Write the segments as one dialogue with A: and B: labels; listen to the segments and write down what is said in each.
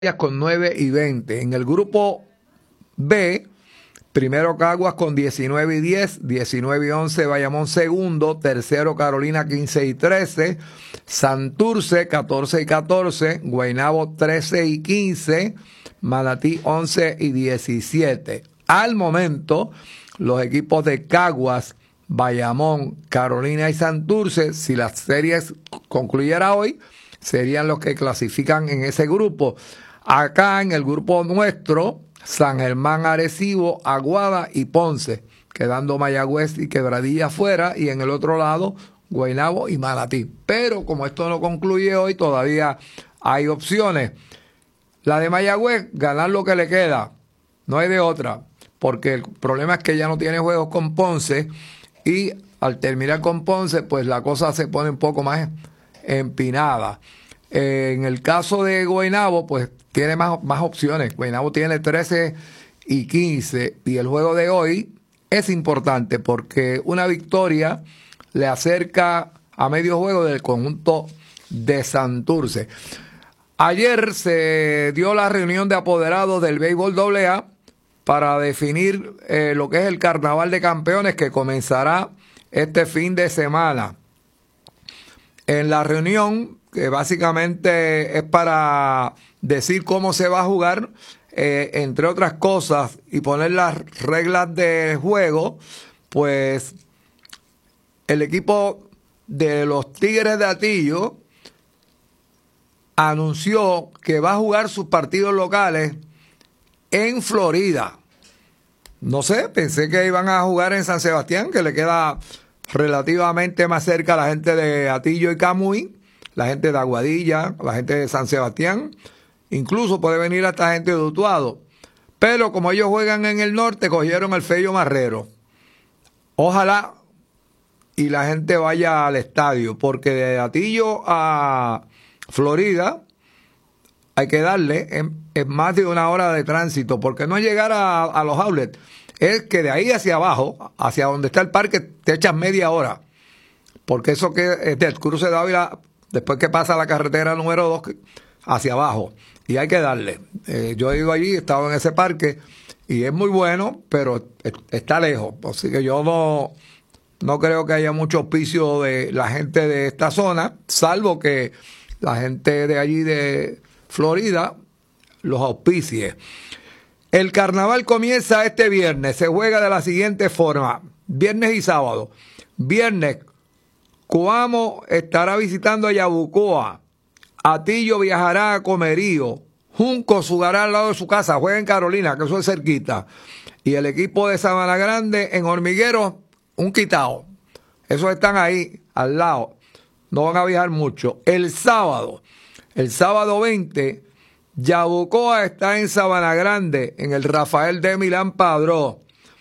A: con 9-20. En el grupo B, primero Caguas con 19-10, 19-11 Bayamón segundo, tercero Carolina 15-13, Santurce 14-14, Guaynabo 13-15, Manatí 11-17. Al momento, los equipos de Caguas, Bayamón, Carolina y Santurce, si las series concluyera hoy, serían los que clasifican en ese grupo. Acá en el grupo nuestro, San Germán, Arecibo, Aguada y Ponce, quedando Mayagüez y Quebradilla fuera, y en el otro lado, Guaynabo y Manatí. Pero como esto no concluye hoy, todavía hay opciones. La de Mayagüez, ganar lo que le queda, no hay de otra, porque el problema es que ya no tiene juegos con Ponce, y al terminar con Ponce, pues la cosa se pone un poco más empinada. En el caso de Guaynabo, pues tiene más opciones. Guaynabo tiene 13-15, y el juego de hoy es importante porque una victoria le acerca a medio juego del conjunto de Santurce. Ayer se dio la reunión de apoderados del béisbol AA para definir lo que es el Carnaval de Campeones, que comenzará este fin de semana. En la reunión, que básicamente es para decir cómo se va a jugar, entre otras cosas, y poner las reglas de juego, pues el equipo de los Tigres de Atillo anunció que va a jugar sus partidos locales en Florida. No sé, pensé que iban a jugar en San Sebastián, que le queda relativamente más cerca a la gente de Atillo y Camuy, la gente de Aguadilla, la gente de San Sebastián, incluso puede venir hasta gente de Utuado. Pero como ellos juegan en el norte, cogieron el Fello Marrero. Ojalá y la gente vaya al estadio, porque de Atillo a Florida hay que darle en más de una hora de tránsito, porque no es llegar a los outlets, es que de ahí hacia abajo, hacia donde está el parque, te echas media hora, porque eso que es del cruce de Ávila, después que pasa la carretera número 2 hacia abajo, y hay que darle. Yo he ido allí, he estado en ese parque, y es muy bueno, pero está lejos, así que yo no creo que haya mucho auspicio de la gente de esta zona, salvo que la gente de allí de Florida los auspicie. El carnaval comienza este viernes, se juega de la siguiente forma, viernes y sábado. Viernes, Coamo estará visitando a Yabucoa, Atillo viajará a Comerío, Juncos jugará al lado de su casa, juega en Carolina, que eso es cerquita, y el equipo de Sabana Grande en Hormigueros, un quitao. Esos están ahí, al lado, no van a viajar mucho. El sábado 20, Yabucoa está en Sabana Grande, en el Rafael de Milán Padró.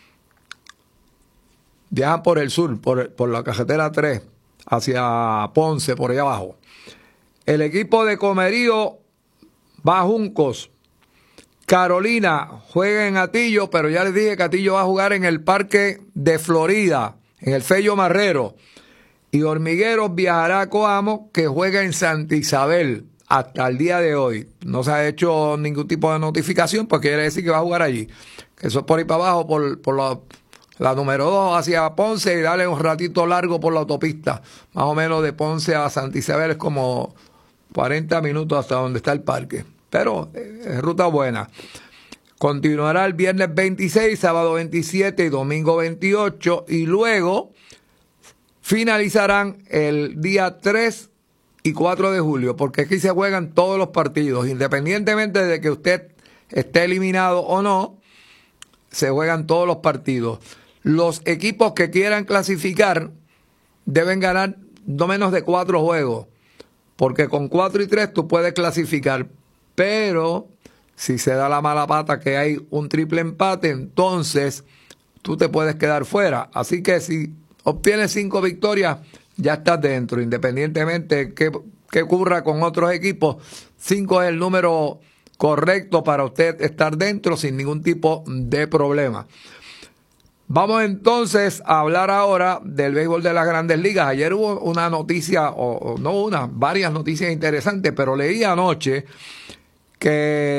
A: Viajan por el sur, por la carretera 3, hacia Ponce, por allá abajo. El equipo de Comerío va a Juncos. Carolina juega en Atillo, pero ya les dije que Atillo va a jugar en el Parque de Florida, en el Fello Marrero. Y Hormigueros viajará a Coamo, que juega en Santa Isabel. Hasta el día de hoy no se ha hecho ningún tipo de notificación, porque quiere decir que va a jugar allí. Eso es por ahí para abajo, por la número 2 hacia Ponce, y darle un ratito largo por la autopista. Más o menos de Ponce a Santa Isabel es como 40 minutos hasta donde está el parque. Pero es ruta buena. Continuará el viernes 26, sábado 27 y domingo 28. Y luego finalizarán el día 3 y 4 de julio, porque aquí se juegan todos los partidos, independientemente de que usted esté eliminado o no, se juegan todos los partidos. Los equipos que quieran clasificar deben ganar no menos de 4 juegos, porque con 4 y 3 tú puedes clasificar, pero si se da la mala pata que hay un triple empate, entonces tú te puedes quedar fuera. Así que si obtienes 5 victorias, ya estás dentro, independientemente que ocurra con otros equipos. 5 es el número correcto para usted estar dentro sin ningún tipo de problema. Vamos entonces a hablar ahora del béisbol de las Grandes Ligas. Ayer hubo una noticia, varias noticias interesantes, pero leí anoche que